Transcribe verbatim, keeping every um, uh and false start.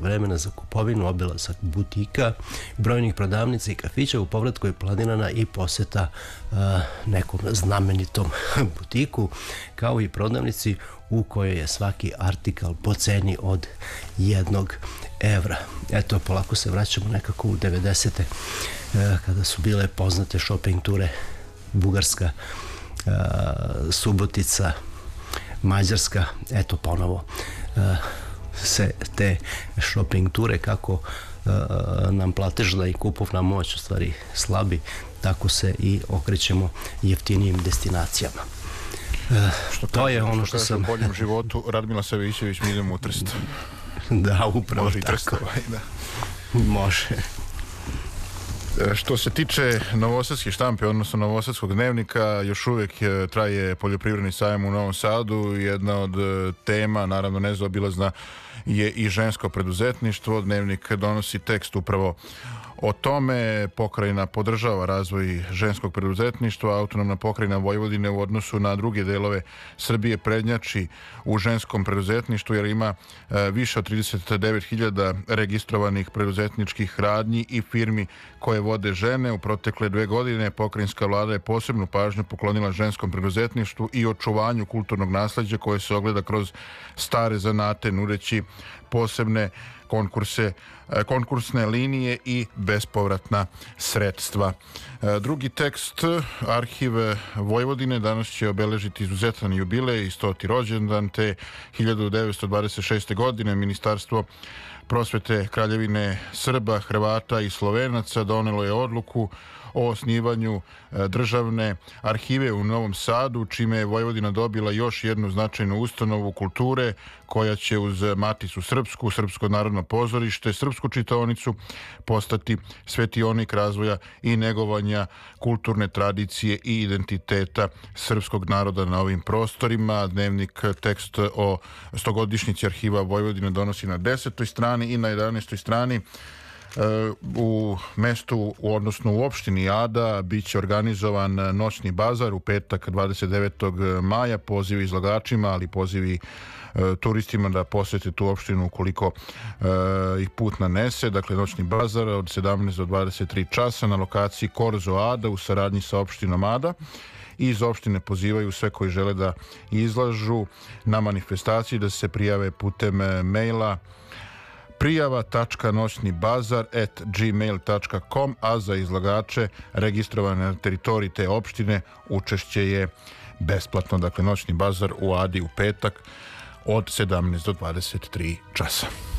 vremena za kupovinu, obilazak butika, brojnih prodavnica i kafića. U povratku je planirana i poseta uh, nekom znamenitom butiku, kao i prodavnici u kojoj je svaki artikal po ceni od jednog evra. Eto, polako se vraćamo nekako u devedesete, uh, kada su bile poznate shopping ture Bugarska, uh, Subotica, Mađarska. Eto, ponovo uh, se te shopping ture, kako uh, nam platežna i kupovna moć u stvari slabi, tako se i okrećemo jeftinijim destinacijama. Uh, što to je ono što, što sam... U boljem životu, Radmila Savićević, mi idemo u Trst. Da, upravo može tako. Trst, ovaj, da. Može. Što se tiče novosadske štampe, odnosno novosadskog dnevnika, još uvijek traje poljoprivredni sajam u Novom Sadu. Jedna od tema, naravno nezaobilazna, je i žensko preduzetništvo. Dnevnik donosi tekst upravo o tome. Pokrajina podržava razvoj ženskog preduzetništva. Autonomna pokrajina Vojvodine u odnosu na druge delove Srbije prednjači u ženskom preduzetništvu, jer ima više od trideset devet hiljada registrovanih preduzetničkih radnji i firmi koje vode žene. U protekle dve godine pokrajinska vlada je posebnu pažnju poklonila ženskom preduzetništvu i očuvanju kulturnog nasleđa koje se ogleda kroz stare zanate, nudeći posebne konkurse, konkursne linije i bespovratna sredstva. Drugi tekst, Arhiv Vojvodine, danas će obeležiti izuzetan jubilej i stoti rođendan, te hiljadu devetsto dvadeset šeste. godine Ministarstvo prosvete Kraljevine Srba, Hrvata i Slovenaca donelo je odluku o osnivanju državne arhive u Novom Sadu, čime je Vojvodina dobila još jednu značajnu ustanovu kulture koja će uz Maticu srpsku, Srpsko narodno pozorište, Srpsku čitaonicu postati svetionik razvoja i negovanja kulturne tradicije i identiteta srpskog naroda na ovim prostorima. Dnevnik tekst o stogodišnjici Arhiva Vojvodine donosi na desetoj strani i na jedanaestoj strani u mestu, odnosno u opštini Ada, bit će organizovan noćni bazar u petak dvadeset devetog maja. Pozivi izlagačima, ali pozivi turistima da posete tu opštinu ukoliko ih put nanese. Dakle, noćni bazar od sedamnaest do dvadeset tri časa na lokaciji Korzo Ada u saradnji sa opštinom Ada. Iz opštine pozivaju sve koji žele da izlažu na manifestaciji da se prijave putem maila prijava tačka noćni bazar at gmail tačka com, a za izlagače registrovane na teritoriji te opštine učešće je besplatno. Dakle, noćni bazar u Adi u petak od sedamnaest do dvadeset tri časa.